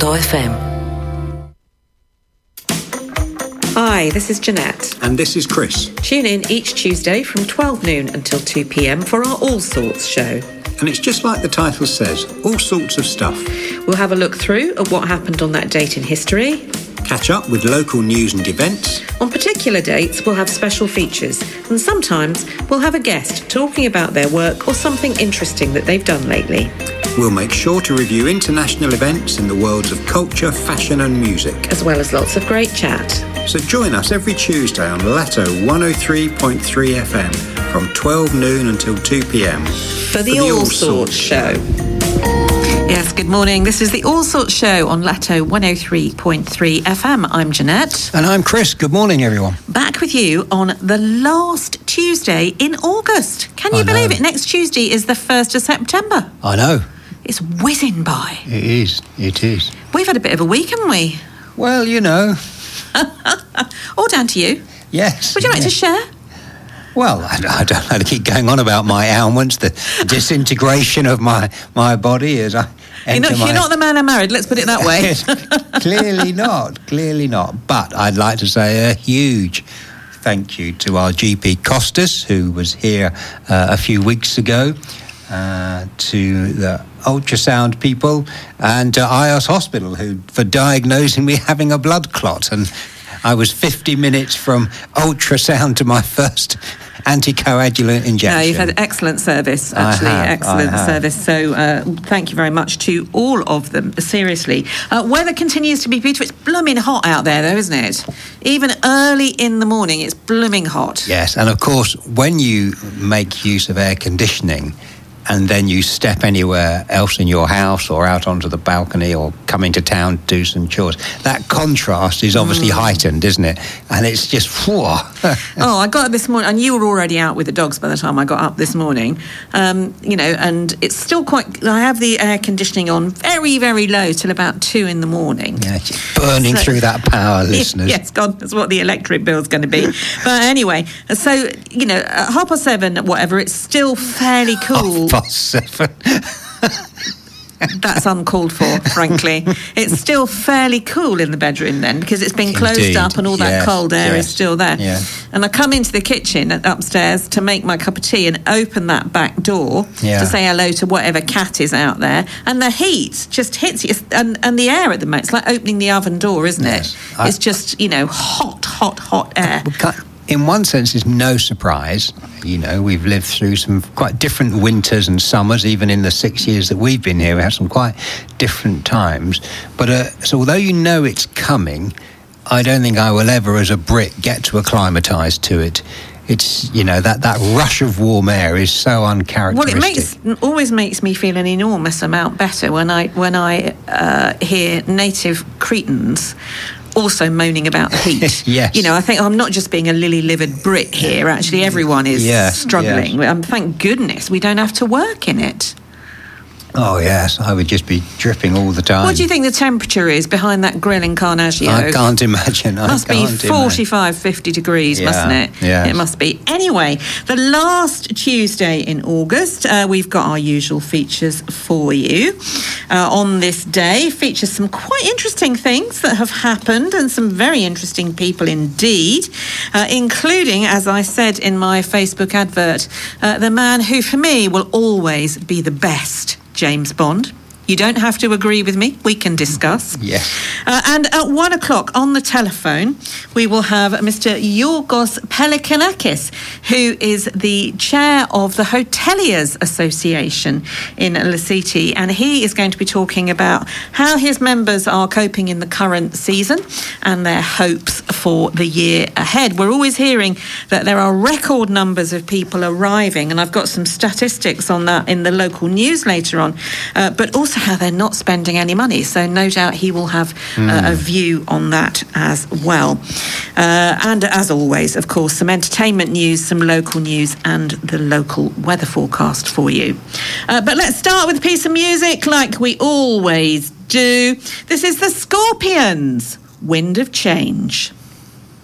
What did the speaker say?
Letto FM. Hi, this is Jeanette. And this is Chris. Tune in each Tuesday from 12 noon until 2 p.m. for our All Sorts show. And it's just like the title says, all sorts of stuff. We'll have a look through at what happened on that date in history. Catch up with local news and events. On particular dates, we'll have special features. And sometimes we'll have a guest talking about their work or something interesting that they've done lately. We'll make sure to review international events in the worlds of culture, fashion and music. As well as lots of great chat. So join us every Tuesday on Letto 103.3 FM from 12 noon until 2 p.m. For the All Sorts show. Yes, good morning. This is the All Sorts show on Letto 103.3 FM. I'm Jeanette. And I'm Chris. Good morning, everyone. Back with you on the last Tuesday in August. Can you believe it? Next Tuesday is the 1st of September. I know. It's whizzing by. It is. It is. We've had a bit of a week, haven't we? Well, you know. All down to you. Yes. Would you like to share? Well, I don't know to keep going on about my ailments, the disintegration of my body as I enter You're not the man I married, let's put it that way. Clearly not. But I'd like to say a huge thank you to our GP Costas, who was here a few weeks ago, to the ultrasound people, and IOS Hospital, who for diagnosing me having a blood clot. And I was 50 minutes from ultrasound to my first anticoagulant injection. No, you've had excellent service, actually. Excellent service. So thank you very much to all of them, seriously. Weather continues to be beautiful. It's blooming hot out there, though, isn't it? Even early in the morning, it's blooming hot. Yes, and of course, when you make use of air conditioning, and then you step anywhere else in your house or out onto the balcony or come into town to do some chores, that contrast is obviously heightened, isn't it? And it's just, whoa. I got up this morning, and you were already out with the dogs by the time I got up this morning, and it's still I have the air conditioning on very, very low till about 2 in the morning. Yeah, just burning through that power, listeners. Yes, God, that's what the electric bill's going to be. But anyway, so, at 7:30, whatever, it's still fairly cool. 7. That's uncalled for, frankly. It's still fairly cool in the bedroom then, because it's been closed up and all that cold air is still there. Yeah. And I come into the kitchen upstairs to make my cup of tea and open that back door to say hello to whatever cat is out there, and the heat just hits you, and the air at the moment, it's like opening the oven door, isn't it? It's just, hot air. In one sense, it's no surprise. We've lived through some quite different winters and summers, even in the 6 years that we've been here. We had some quite different times. But so although it's coming, I don't think I will ever, as a Brit, get to acclimatise to it. It's, that rush of warm air is so uncharacteristic. Well, it always makes me feel an enormous amount better when I hear native Cretans also moaning about the heat. Yes. I think I'm not just being a lily-livered Brit here. Actually, everyone is struggling. Yes. Thank goodness we don't have to work in it. Oh, yes, I would just be dripping all the time. What do you think the temperature is behind that grill in Carnaggio? I can't imagine. Must be 45, 50 degrees, mustn't it? Yeah. It must be. Anyway, the last Tuesday in August, we've got our usual features for you. On this day, features some quite interesting things that have happened and some very interesting people indeed, including, as I said in my Facebook advert, the man who, for me, will always be the best, James Bond. You don't have to agree with me. We can discuss. Yes. And at 1 o'clock on the telephone, we will have Mr. Yorgos Pelikanakis, who is the chair of the Hoteliers Association in Lasiti. And he is going to be talking about how his members are coping in the current season and their hopes for the year ahead. We're always hearing that there are record numbers of people arriving, and I've got some statistics on that in the local news later on, but also how they're not spending any money. So no doubt he will have a view on that as well. And as always, of course, some entertainment news, some local news, and the local weather forecast for you. But let's start with a piece of music like we always do. This is the Scorpions, Wind of Change.